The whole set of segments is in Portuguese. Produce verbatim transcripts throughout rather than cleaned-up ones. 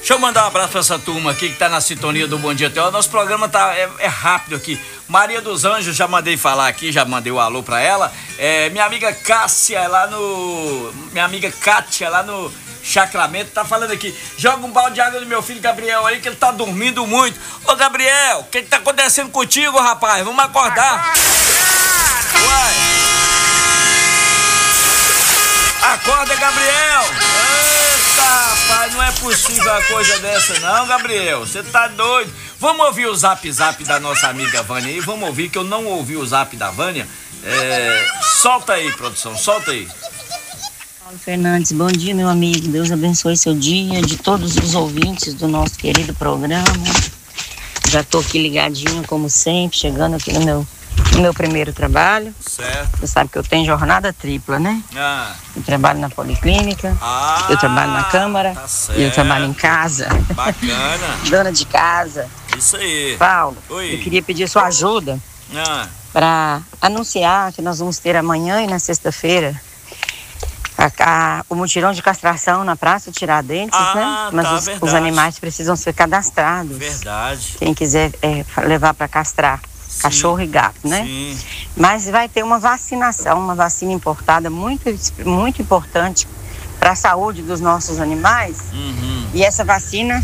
Deixa eu mandar um abraço pra essa turma aqui que tá na sintonia do Bom Dia T O. Nosso programa tá, é, é rápido aqui. Maria dos Anjos, já mandei falar aqui, já mandei o alô pra ela. É, minha amiga Cássia lá no... Minha amiga Kátia lá no Chacramento tá falando aqui. Joga um balde de água no meu filho Gabriel aí, que ele tá dormindo muito. Ô Gabriel, o que que tá acontecendo contigo, rapaz? Vamos acordar. Uai. Acorda, Gabriel. Eita, rapaz, não é possível uma coisa dessa não, Gabriel. Você tá doido. Vamos ouvir o zap zap da nossa amiga Vânia aí. Vamos ouvir, que eu não ouvi o zap da Vânia. É... Solta aí, produção, solta aí. Paulo Fernandes, bom dia, meu amigo. Deus abençoe seu dia, de todos os ouvintes do nosso querido programa. Já tô aqui ligadinho, como sempre, chegando aqui no meu, no meu primeiro trabalho. Certo. Você sabe que eu tenho jornada tripla, né? Ah. Eu trabalho na Policlínica, Ah, eu trabalho na Câmara, tá certo. E eu trabalho em casa. Bacana. Dona de casa. Isso aí. Paulo, Oi. eu queria pedir sua ajuda Ah. para anunciar que nós vamos ter amanhã e na sexta-feira A, a, o mutirão de castração na Praça Tiradentes, ah, né? Mas tá, os, os animais precisam ser cadastrados. Verdade. Quem quiser é, levar para castrar, sim, cachorro e gato, né? Sim. Mas vai ter uma vacinação, uma vacina importada muito, muito importante para a saúde dos nossos animais. Uhum. E essa vacina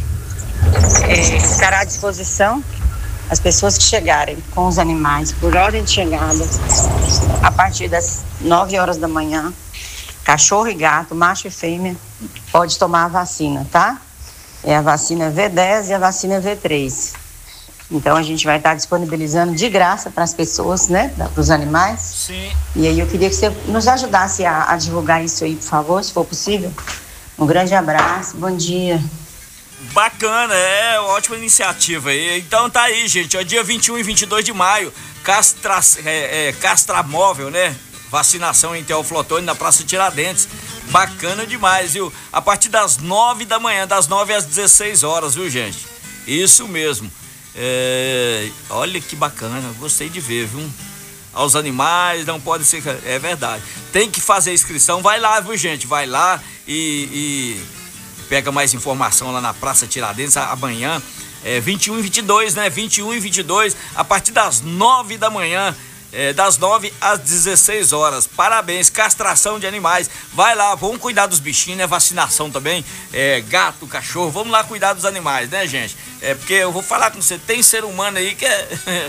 é, estará à disposição as pessoas que chegarem com os animais por ordem de chegada a partir das nove horas da manhã. Cachorro e gato, macho e fêmea, pode tomar a vacina, tá? É a vacina V dez e a vacina V três. Então a gente vai estar disponibilizando de graça para as pessoas, né? Para os animais. Sim. E aí eu queria que você nos ajudasse a, a divulgar isso aí, por favor, se for possível. Um grande abraço, bom dia. Bacana, é ótima iniciativa aí. Então tá aí, gente, ó, dia vinte e um e vinte e dois de maio, castra, é, é, castramóvel, né? Vacinação em Teoflotone na Praça Tiradentes. Bacana demais, viu? A partir das nove da manhã, das nove às dezesseis horas, viu, gente? Isso mesmo. É... Olha que bacana, gostei de ver, viu? Aos animais, não pode ser... É verdade. Tem que fazer inscrição, vai lá, viu, gente? Vai lá e, e pega mais informação lá na Praça Tiradentes amanhã. É vinte e um e vinte e dois, né? vinte e um e vinte e dois, a partir das nove da manhã. É, das nove às dezesseis horas. Parabéns, castração de animais. Vai lá, vamos cuidar dos bichinhos, né? Vacinação também. É, gato, cachorro, vamos lá cuidar dos animais, né, gente? É porque eu vou falar com você, tem ser humano aí que é.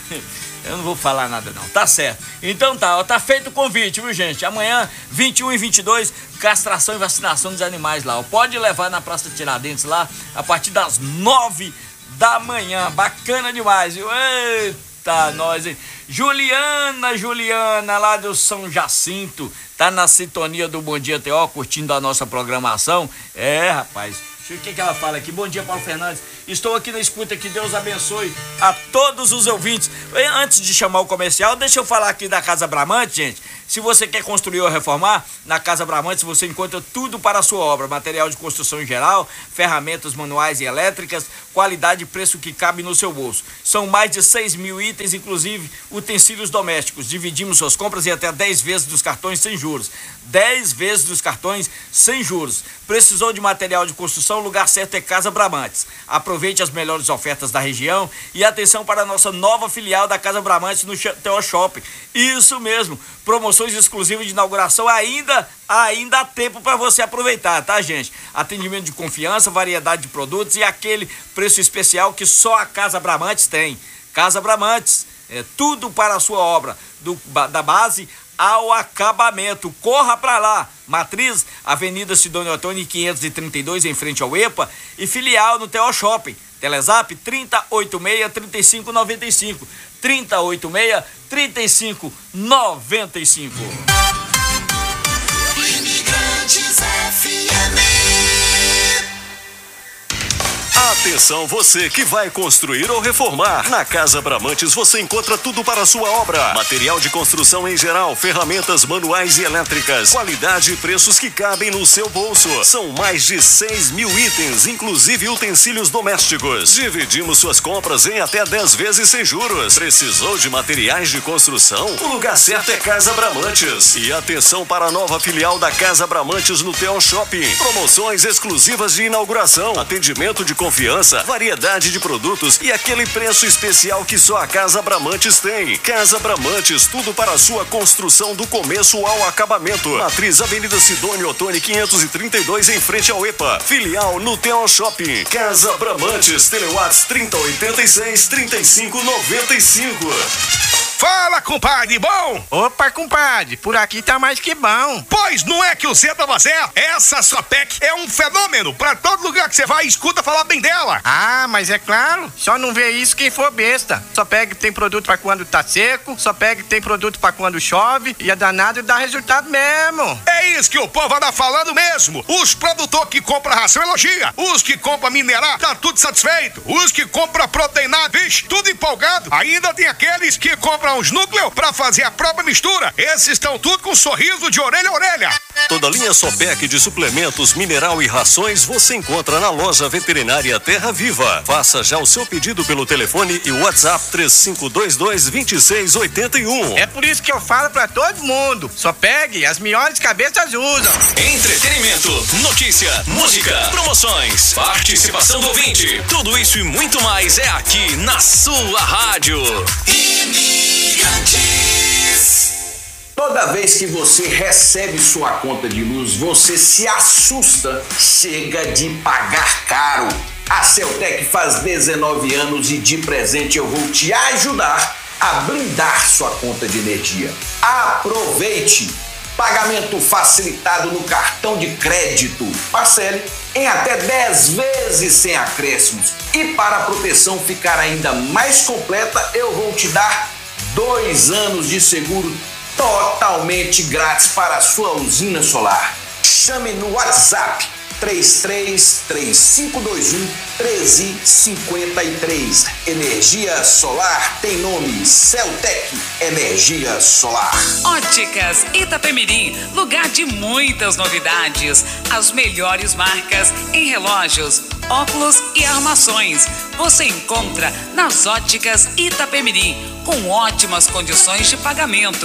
Eu não vou falar nada não, tá certo. Então tá, ó, tá feito o convite, viu, gente? Amanhã, vinte e um e vinte e dois, castração e vacinação dos animais lá. Ó. Pode levar na Praça Tiradentes lá, a partir das nove da manhã. Bacana demais, viu? Eita, nós, hein? Juliana, Juliana, lá do São Jacinto, tá na sintonia do Bom Dia T O, curtindo a nossa programação. É, rapaz, o que que ela fala aqui? Bom dia, Paulo Fernandes. Estou aqui na escuta, que Deus abençoe a todos os ouvintes. Antes de chamar o comercial, deixa eu falar aqui da Casa Bramante, gente. Se você quer construir ou reformar, na Casa Bramante você encontra tudo para a sua obra. Material de construção em geral, ferramentas manuais e elétricas, qualidade e preço que cabe no seu bolso. São mais de seis mil itens, inclusive utensílios domésticos. Dividimos suas compras em até dez vezes dos cartões sem juros. dez vezes dos cartões sem juros. Precisou de material de construção? O lugar certo é Casa Bramantes. Aproveite as melhores ofertas da região e atenção para a nossa nova filial da Casa Bramantes no T O Shopping. Isso mesmo, promoções exclusivas de inauguração, ainda, ainda há tempo para você aproveitar, tá, gente? Atendimento de confiança, variedade de produtos e aquele preço especial que só a Casa Bramantes tem. Casa Bramantes, é tudo para a sua obra, do, da base ao acabamento. Corra para lá. Matriz, Avenida Sidônio Ottoni, quinhentos e trinta e dois, em frente ao EPA, e filial no T O Shopping. Telezap trinta, oitenta e seis, trinta e cinco, noventa e cinco. trinta, oitenta e seis, trinta e cinco, noventa e cinco. Imigrantes F M. Atenção você que vai construir ou reformar. Na Casa Bramantes você encontra tudo para a sua obra. Material de construção em geral, ferramentas manuais e elétricas. Qualidade e preços que cabem no seu bolso. São mais de seis mil itens, inclusive utensílios domésticos. Dividimos suas compras em até dez vezes sem juros. Precisou de materiais de construção? O lugar certo é Casa Bramantes. E atenção para a nova filial da Casa Bramantes no Teon Shopping. Promoções exclusivas de inauguração, atendimento de confiança, variedade de produtos e aquele preço especial que só a Casa Bramantes tem. Casa Bramantes, tudo para a sua construção do começo ao acabamento. Matriz Avenida Sidônio Ottoni quinhentos e trinta e dois em frente ao E P A. Filial no Teon Shopping. Casa Bramantes, Telewatts trinta, oitenta e seis, trinta e cinco, noventa e cinco. Fala, compadre, bom? Opa, compadre, por aqui tá mais que bom. Pois não é que o Zé tava certo? Essa Sopec é um fenômeno. Pra todo lugar que você vai, escuta falar bem dela. Ah, mas é claro, só não vê isso quem for besta. Sopec tem produto pra quando tá seco, Sopec tem produto pra quando chove e é danado e dá resultado mesmo. É isso que o povo anda falando mesmo. Os produtores que compram ração elogia. Os que compram minerar, tá tudo satisfeito. Os que compram proteinado, vixe, tudo empolgado. Ainda tem aqueles que compram os núcleos pra fazer a própria mistura. Esses estão tudo com um sorriso de orelha a orelha. Toda a linha Sopec de suplementos, mineral e rações você encontra na loja veterinária Terra Viva. Faça já o seu pedido pelo telefone e WhatsApp três cinco dois dois, dois seis oito um. É por isso que eu falo pra todo mundo, só pegue, as melhores cabeças usam. Entretenimento, notícia, música, promoções, participação do ouvinte, tudo isso e muito mais é aqui na sua rádio. Toda vez que você recebe sua conta de luz, você se assusta. Chega de pagar caro. A Celtec faz dezenove anos e de presente eu vou te ajudar a blindar sua conta de energia. Aproveite! Pagamento facilitado no cartão de crédito. Parcele em até dez vezes sem acréscimos. E para a proteção ficar ainda mais completa, eu vou te dar dois anos de seguro totalmente grátis para a sua usina solar. Chame no WhatsApp três três três cinco dois um, um três cinco três. Energia solar tem nome: Celtec Energia Solar. Óticas Itapemirim, lugar de muitas novidades. As melhores marcas em relógios, óculos e armações. Você encontra nas Óticas Itapemirim, com ótimas condições de pagamento.